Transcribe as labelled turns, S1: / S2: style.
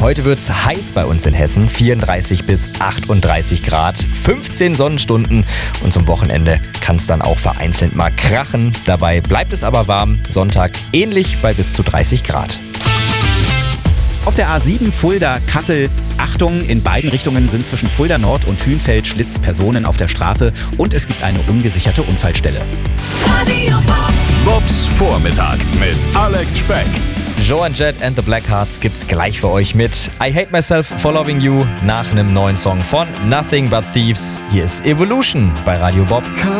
S1: Heute wird's heiß bei uns in Hessen, 34 bis 38 Grad, 15 Sonnenstunden und zum Wochenende kann es dann auch vereinzelt mal krachen. Dabei bleibt es aber warm, Sonntag ähnlich bei bis zu 30 Grad.
S2: Auf der A7 Fulda-Kassel, Achtung, in beiden Richtungen sind zwischen Fulda Nord und Hünfeld Schlitzpersonen auf der Straße und es gibt eine ungesicherte Unfallstelle.
S3: Bobs Vormittag mit Alex Speck.
S1: Joan Jett and the Blackhearts gibt's gleich für euch mit I Hate Myself for Loving You nach einem neuen Song von Nothing But Thieves. Hier ist Evolution bei Radio Bob.